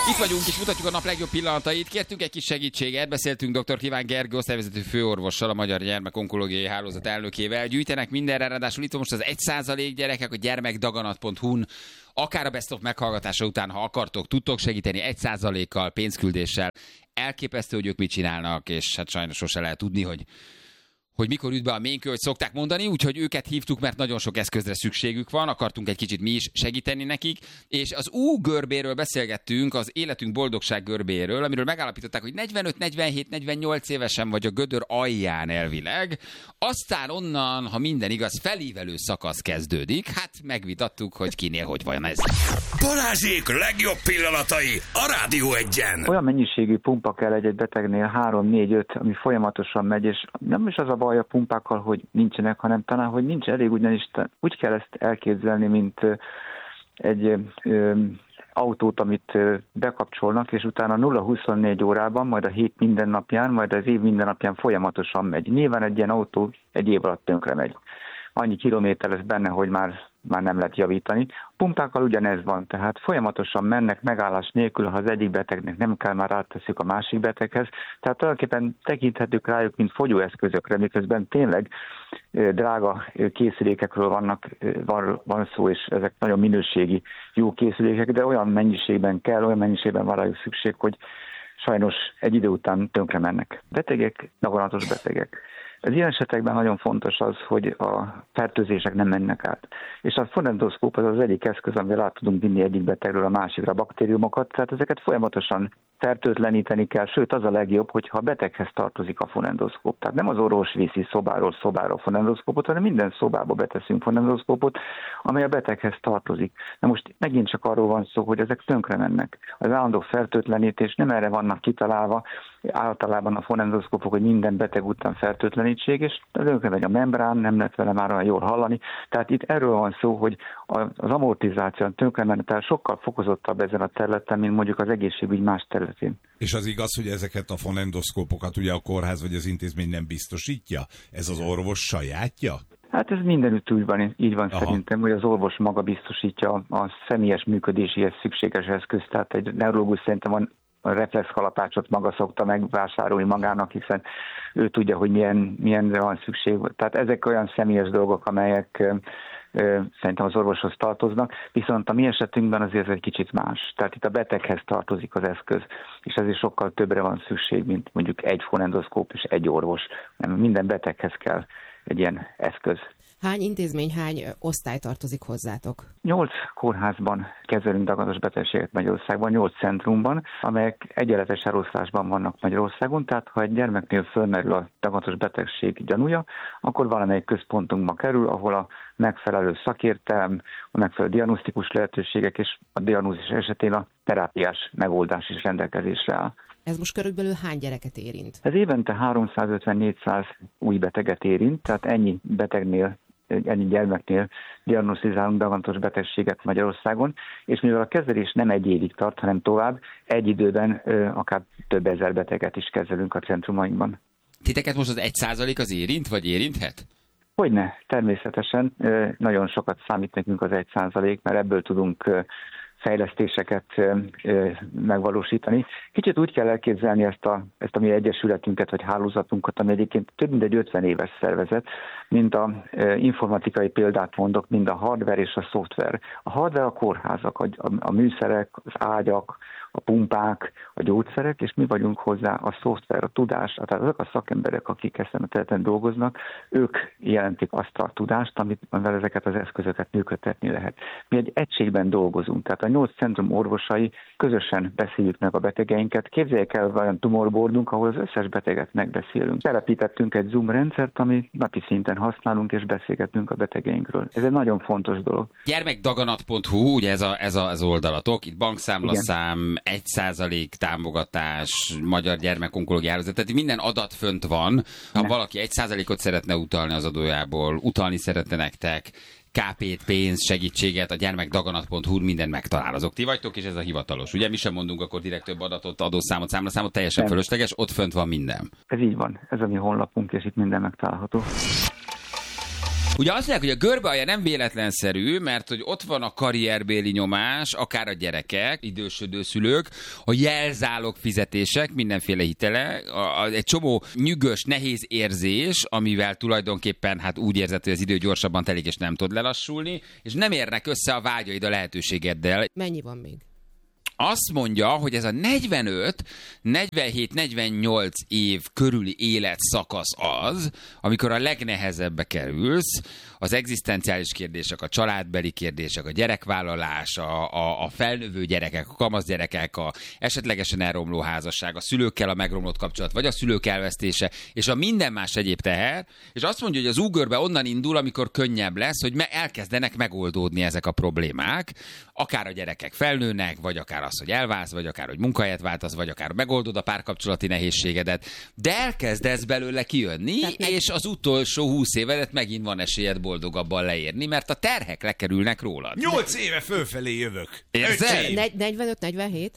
Itt vagyunk és mutatjuk a nap legjobb pillanatait. Kértünk egy kis segítséget, beszéltünk dr. Kiván Gergő osztályvezető főorvossal, a Magyar Gyermekonkológiai Hálózat elnökével. Gyűjtenek mindenre, ráadásul itt most az 1% gyerekek a gyermekdaganat.hu-n. Akár a Best of meghallgatása után, ha akartok, tudtok segíteni 1%-kal, pénzküldéssel. Elképesztő, hogy ők mit csinálnak, és hát sajnos sose lehet tudni, hogy mikor üt be a ménkő, hogy szokták mondani, úgyhogy őket hívtuk, mert nagyon sok eszközre szükségük van, akartunk egy kicsit mi is segíteni nekik, és az görbéről beszélgettünk, az életünk boldogság görbéről, amiről megállapították, hogy 45-47-48 évesen vagy a gödör alján elvileg, aztán onnan, ha minden igaz, felívelő szakasz kezdődik, hát megvitattuk, hogy kinél hogy van ez. Balázsék legjobb pillanatai a Rádió Egyen. Olyan mennyiségű pumpa kell egy betegnél, 3, 4, 5, ami folyamatosan megy, és nem is az a baj a pumpákkal, hogy nincsenek, hanem talán, hogy nincs elég, ugyanis úgy kell ezt elképzelni, mint egy autót, amit bekapcsolnak, és utána 0-24 órában, majd a hét minden napján, majd az év minden napján folyamatosan megy. Nyilván egy ilyen autó egy év alatt tönkre megy. Annyi kilométer lesz benne, hogy már nem lehet javítani. A pumpákkal ugyanez van, tehát folyamatosan mennek megállás nélkül, ha az egyik betegnek nem kell, már átteszik a másik beteghez. Tehát tulajdonképpen tekinthetők rájuk, mint fogyóeszközökre, miközben tényleg drága készülékekről van szó, és ezek nagyon minőségi jó készülékek, de olyan mennyiségben olyan mennyiségben van rájuk szükség, hogy sajnos egy idő után tönkre mennek. Betegek, daganatos betegek. Az ilyen esetekben nagyon fontos az, hogy a fertőzések nem mennek át. És a fonendoszkóp az egyik eszköz, amivel át tudunk vinni egyik betegről a másikra a baktériumokat, tehát ezeket folyamatosan fertőtleníteni kell, sőt az a legjobb, hogyha a beteghez tartozik a fonendoszkóp. Tehát nem az orvos viszi szobáról szobára fonendoszkópot, hanem minden szobába beteszünk fonendoszkópot, amely a beteghez tartozik. Na most megint csak arról van szó, hogy ezek tönkre mennek. Az állandó fertőtlenítés nem erre vannak kitalálva, általában a fonendoszkópok, hogy minden beteg után fertőtlenítség, és tönkre megy a membrán, nem lehet vele már olyan jól hallani. Tehát itt erről van szó, hogy az amortizáció, tönkremenetel sokkal fokozottabb ezen a területen, mint mondjuk az egészségügy más területén. És az igaz, hogy ezeket a fonendoszkópokat ugye a kórház vagy az intézmény nem biztosítja? Ez az orvos sajátja? Hát ez mindenütt így van szerintem, hogy az orvos maga biztosítja a személyes működéséhez szükséges eszközt. Tehát egy neurológus szerintem a reflexkalapácsot maga szokta megvásárolni magának, hiszen ő tudja, hogy milyenre van szükség. Tehát ezek olyan személyes dolgok, amelyek szerintem az orvoshoz tartoznak, viszont a mi esetünkben azért egy kicsit más. Tehát itt a beteghez tartozik az eszköz, és ezért sokkal többre van szükség, mint mondjuk egy fonendoszkóp és egy orvos. Minden beteghez kell egy ilyen eszköz. Hány intézmény, hány osztály tartozik hozzátok? 8 kórházban kezelünk daganatos betegséget Magyarországban, 8 centrumban, amelyek egyenletes eloszlásban vannak Magyarországon, tehát ha egy gyermeknél fölmerül a daganatos betegség gyanúja, akkor valamelyik központunkba kerül, ahol a megfelelő szakértelem, a megfelelő diagnosztikus lehetőségek és a diagnózis esetén a terápiás megoldás is rendelkezésre áll. Ez most körülbelül hány gyereket érint? Ez évente 350-400 új beteget érint, tehát ennyi gyermeknél diagnosztizálunk daganatos betegséget Magyarországon, és mivel a kezelés nem egy évig tart, hanem tovább, egy időben akár több ezer beteget is kezelünk a centrumainkban. Titeket most az 1% az érint, vagy érinthet? Hogyne, természetesen nagyon sokat számít nekünk az 1%, mert ebből tudunk fejlesztéseket megvalósítani. Kicsit úgy kell elképzelni ezt a mi egyesületünket, vagy hálózatunkat, ami egyébként több mint egy 50 éves szervezet, mint a informatikai példát mondok, mind a hardware és a szoftver. A hardware a kórházak, a műszerek, az ágyak, a pumpák, a gyógyszerek, és mi vagyunk hozzá a szoftver, a tudás, tehát azok a szakemberek, akik ezen a területen dolgoznak, ők jelentik azt a tudást, amivel ezeket az eszközöket működtetni lehet. Mi egy egységben dolgozunk, tehát a 8 centrum orvosai közösen beszéljük meg a betegeinket. Képzeljék el olyan tumorboardunk, ahol az összes beteget megbeszélünk. Telepítettünk egy Zoom rendszert, amit napi szinten használunk, és beszélgetünk a betegeinkről. Ez egy nagyon fontos dolog. Gyermekdaganat.hu, ugye ez az oldalatok, itt bankszámlaszám, 1% támogatás, Magyar Gyermekonkológiai Hálózat, tehát minden adat fönt van. Ha valaki 1%-ot szeretne utalni az adójából, utalni szeretne nektek, KP-t, pénz, segítséget, a gyermekdaganat.hu minden megtalál. Azok ti vagytok, és ez a hivatalos. Ugye mi sem mondunk akkor direkt több adatot, adószámot, számlaszámot, teljesen fölösleges, ott fönt van minden. Ez így van. Ez a mi honlapunk, és itt minden megtalálható. Ugye azt mondják, hogy a görbealja nem véletlenszerű, mert hogy ott van a karrierbéli nyomás, akár a gyerekek, idősödő szülők, a jelzálog fizetések, mindenféle hitele, egy csomó nyűgös, nehéz érzés, amivel tulajdonképpen hát úgy érzed, hogy az idő gyorsabban telik, és nem tud lelassulni, és nem érnek össze a vágyaid a lehetőségeddel. Mennyi van még? Azt mondja, hogy ez a 45, 47, 48 év körüli életszakasz az, amikor a legnehezebbe kerülsz, az egzisztenciális kérdések, a családbeli kérdések, a gyerekvállalás, a felnövő gyerekek, a kamaszgyerekek, a esetlegesen elromló házasság, a szülőkkel a megromlott kapcsolat, vagy a szülők elvesztése, és a minden más egyéb teher, és azt mondja, hogy az ugörbe onnan indul, amikor könnyebb lesz, hogy elkezdenek megoldódni ezek a problémák, akár a gyerekek felnőnek, vagy akár az, hogy elválsz, vagy akár, hogy munkahelyet váltasz, vagy akár megoldod a párkapcsolati nehézségedet, de elkezdesz belőle kijönni, és az utolsó 20 évedet megint van esélyed boldogabban leérni, mert a terhek lekerülnek rólad. 8 éve fölfelé jövök. Érzed? 45-47?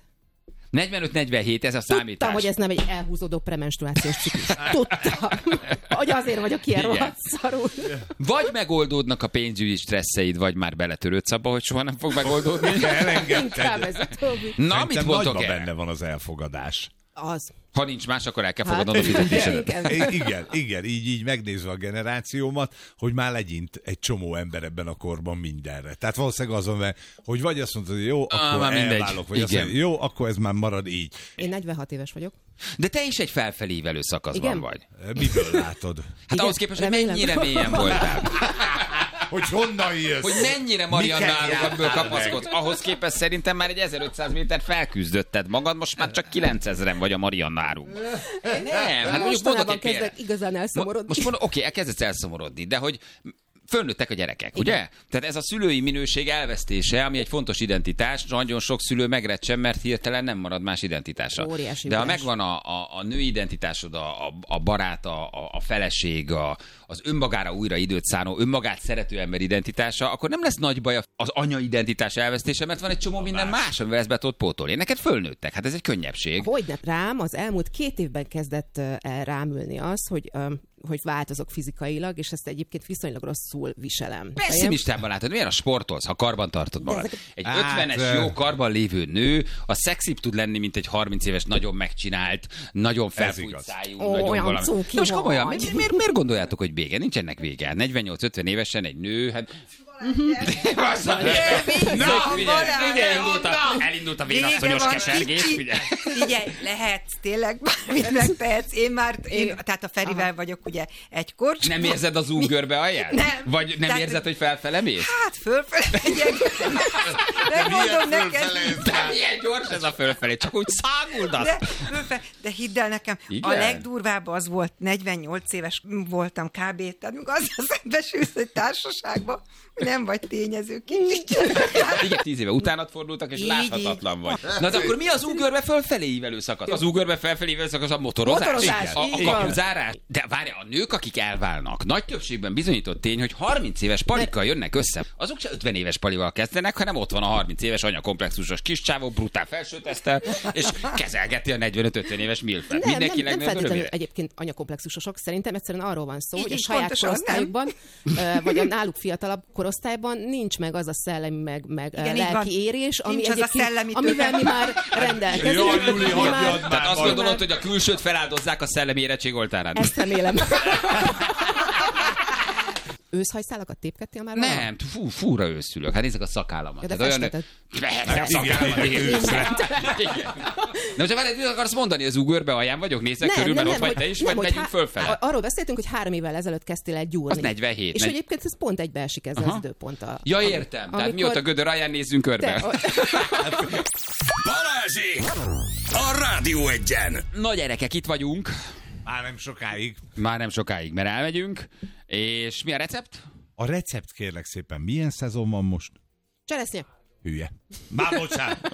45-47, ez a számítás. Tudtam, hogy ez nem egy elhúzódó premenstruációs ciklus. Tudtam, hogy azért vagyok ilyen rohadt szarul. Vagy megoldódnak a pénzügyi stresszeid, vagy már beletörődsz abba, hogy soha nem fog megoldódni. Inkább ez a többi. Na, mit mondtok el? Benne van az elfogadás. Az. Ha nincs más, akkor el kell fogadnod a fizetésedet. Igen, így megnézve a generációmat, hogy már legyint egy csomó ember ebben a korban mindenre. Tehát valószínűleg azon, hogy vagy azt mondod, hogy jó, akkor elválok, vagy azt mondod, jó, akkor ez már marad így. Én 46 éves vagyok. De te is egy felfelévelő szakaszban vagy. Miből látod? Hát igen, ahhoz képest, hogy mennyire mélyen voltál. Hogy honnan jössz? Hogy mennyire Marianna Árugabból kapaszkodsz. Ahhoz képest szerintem már egy 1500 méter felküzdötted magad, most már csak 9000-en vagy a Marianna Árug. Nem, hát mondjuk mondok egy példát. Igazán elszomorodni. Most mondom, oké, elkezdesz elszomorodni, de hogy fölnőttek a gyerekek, igen. Ugye? Tehát ez a szülői minőség elvesztése, ami egy fontos identitás, nagyon sok szülő megrecsen, mert hirtelen nem marad más identitása. Óriási de ha üres. megvan a női identitásod, a barát, a feleség, az önmagára újra időt szánó, önmagát szerető ember identitása, akkor nem lesz nagy baj az anya identitás elvesztése, mert van egy csomó minden más, amivel ezt be tudod pótolni. Neked fölnőttek, hát ez egy könnyebbség. Hogyne rám, az elmúlt 2 évben kezdett el rámülni az, hogy változok fizikailag, és ezt egyébként viszonylag rosszul viselem. Pessimistában látod, miért a sportolsz, ha karban tartod magad? Egy 50-es jó karban lévő nő, a szexibb tud lenni, mint egy 30 éves, nagyon megcsinált, nagyon felfújt szájú, nagyon valami. De most komolyan, miért gondoljátok, hogy vége? Nincs ennek vége. 48-50 évesen egy nő, hát... Elindult a vénasszonyos kesergés. Figyelj, lehetsz, tényleg bármit megtehetsz. Tehát a Ferivel vagyok ugye egy korcsban. Nem érzed az ugörbe alját? Nem. Vagy nem érzed, hogy felfele mész? Hát fölfele megyek. Nem mondom neked. De milyen gyors ez a fölfelé, csak úgy száguldasz. De hidd el nekem, igen? a legdurvább az volt, 48 éves voltam kb. Tehát amikor azzal szembesülsz egy társaságba, nem vagy tényező kicsit. Igen, 10 éve utánat fordultak, és Így. láthatatlan vagy. Na de akkor mi az ugörbe fölfelé ívelő szakasz? Az ugörbe felfelé ívelő szakasz a motorozás? Motorozás, A kapuzárás? De várj, a nők, akik elválnak, nagy többségben bizonyított tény, hogy 30 éves palikkal jönnek össze. Azok se 50 éves palival kezdenek, hanem ott van a 30 éves anyakomplexusos kis csávó, brutál felsőtesztel, és kezelgeti a 45-50 éves milfet. Mindenki nem feltétlenül egyébként anyakomplexusosok, szerintem egyszerűen arról van szó, hogy a saját korosztályukban, vagy a náluk fiatalabb korosztályban nincs meg az a szellemi, meg igen, lelki érés, ami amivel mi már rendelkezünk. Jaj, Juli, hagyjad már. Tehát azt gondolod, hogy a külsőt feláldozzák a szellemi érettség oltárán? Ezt remélem. Őszhajszálakat tépkedtél már? Nem, fúra őszülök. Hát nézzek a szakállamat. Ja, de festetted. Na most várj, mit akarsz mondani? Az ugörbe alján vagyok? Nézzek körül, mert ott vagy te is, vagy megyünk fölfele? Arról beszéltünk, hogy 3 évvel ezelőtt kezdtél el gyúrni. Az 47. És egyébként ez pont egybeesik ezzel az időponttal. Ja, értem. Tehát mióta gödör alján nézzünk körbe. Balázsék! A Rádió Egyen! Na gyerekek, itt vagyunk. Már nem sokáig, mert elmegyünk. És mi a recept? A recept kérlek szépen, milyen szezon van most? Cseresznye. Hülye. Már bocsánat.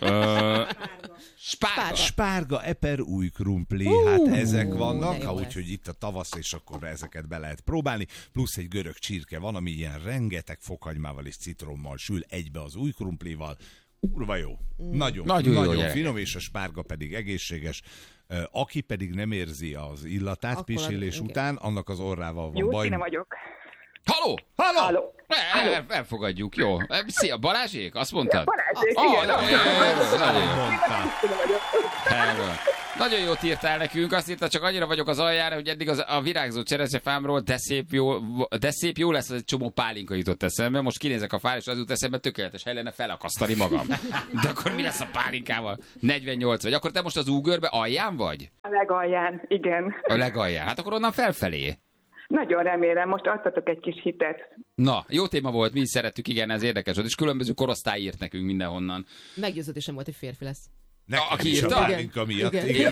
Spárga, eper, új krumpli, hát ezek vannak, úgyhogy itt a tavasz, és akkor ezeket be lehet próbálni, plusz egy görög csirke van, ami ilyen rengeteg fokhagymával és citrommal sül egybe az új krumplival. Kurva jó. Nagyon finom, és a spárga pedig egészséges. Aki pedig nem érzi az illatát akkor pisilés után, annak az orrával van baj. Jó, vagyok. Halló! Halló! Elfogadjuk, jó. Szia, Balázsék? Azt mondtad? Balázsék, igen. Nagyon jót írtál nekünk, azt írta, csak annyira vagyok az aljára, hogy eddig a virágzó cseresznyefámról, de szép jó lesz, az egy csomó pálinka jutott eszembe. Most kinézek a fára, és az jut eszembe, tökéletes hely lenne felakasztani magam. De akkor mi lesz a pálinkával? 48 vagy. Akkor te most az Úgörbe alján vagy? A legalján, igen. A legalján. Hát akkor onnan felfelé. Nagyon remélem, most adtatok egy kis hitet. Na, jó téma volt, mi is szerettük, igen, ez érdekes volt, és különböző korosztály írt nekünk mindenhonnan. Meggyőződésem volt, hogy férfi lesz. Nekem is a pálinka miatt.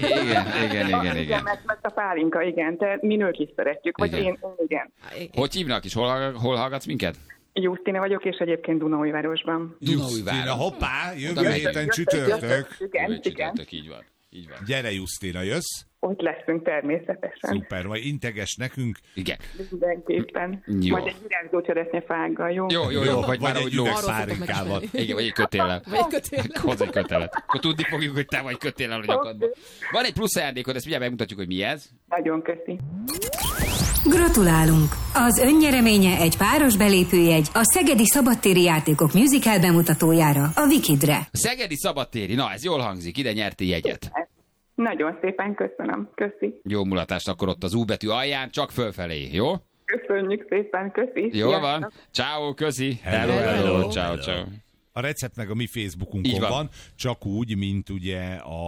Igen. Mert a pálinka, igen, te mi nők is szeretjük, vagy én igen. Hogy hívnak is? Hol hallgatsz minket? Jusztina vagyok, és egyébként Dunaújvárosban. Jusztina, hoppá, jövő héten csütörtök. Igen. Így van. Gyere, Jusztina, jössz? Ott leszünk természetesen. Szuper, majd integes nekünk. Igen. Mindenképpen. Jó. Majd egy virágzó cseresznyefággal, jó? Jó, vagy már egy üvegszárinkával. Igen, vagy egy kötéllel. Hoz egy kötelet. Akkor tudni fogjuk, hogy te vagy kötéllel a nyakadban. Van egy plusz ajándékod, ezt mindjárt megmutatjuk, hogy mi ez. Nagyon köszi. Gratulálunk! Az önnyereménye egy páros belépőjegy a Szegedi Szabadtéri Játékok musical bemutatójára, a Wikidre. Szegedi Szabadtéri, na ez jól hangzik, ide nyerti jegyet. Nagyon szépen köszönöm, köszi. Jó mulatást akkor ott az U betű alján, csak fölfelé, jó? Köszönjük szépen, köszi. Jól van. Ciao, köszi. Hello. Ciao. A recept meg a mi Facebookunkon van, csak úgy, mint ugye a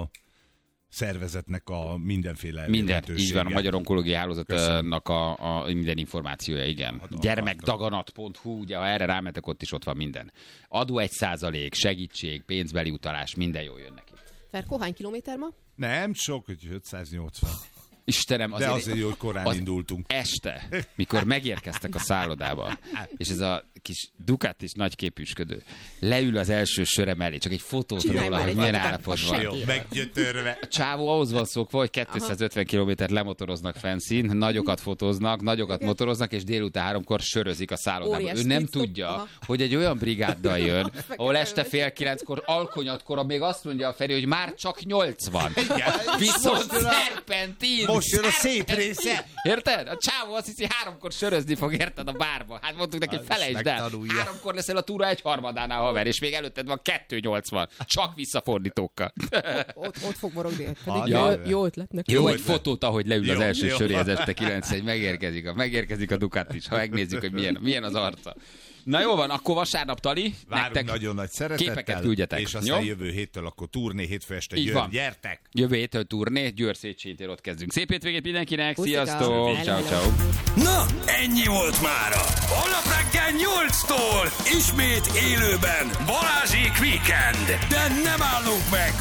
szervezetnek a mindenféle így van, a Magyar Onkológiai Hálózatnak a minden információja, igen. Gyermekdaganat.hu, ugye, ha erre rámentek, ott is ott van minden. Adó 1%, segítség, pénzbeli utalás, minden jól jön neki. Ferkó, hány kilométer ma? Nem, sok, hogy 580. Istenem, de azért jó, hogy korán indultunk. Este, mikor megérkeztek a szállodába, és ez a kis Ducatis nagyképűsködő leül az első söre mellé, csak egy fotót róla, hogy milyen állapotban. Jó, meggyötörve. A csávó ahhoz van szokva, hogy 250 kilométert lemotoroznak fenszín, nagyokat fotóznak, nagyokat motoroznak, és délután 3-kor sörözik a szállodában. Ő nem tudja, hogy egy olyan brigáddal jön, ahol este 8:30-kor, alkonyatkor még azt mondja a Feri, hogy már csak 80. Viszont szerpentin! Most jön a szép része. Érted? A csávó azt hiszi, 3-kor sörözni fog, érted, a bárba. Hát mondtuk neki, felejtsd el. 3-kor leszel a túra 1/3 haver, és még előtted van 280. Csak visszafordítókkal. Ott fog morogni. Jó ötletnek. Jó, egy fotót, ahogy leül az első söréhez este 9-1. Megérkezik a Ducatis, ha megnézzük, hogy milyen az arca. Na jó van, akkor vasárnap tali. Várunk nagyon nagy szeretettel. Képeket küldjetek. És aztán jövő héttől akkor turné, hétfő este Győr. Gyertek! Jövő héttől turné, Győr Széchenyi tér, ott kezdünk. Szép hétvégét mindenkinek, sziasztok! Ciao. Na, ennyi volt mára. Holnap reggel 8-tól ismét élőben Balázsék Weekend. De nem állunk meg,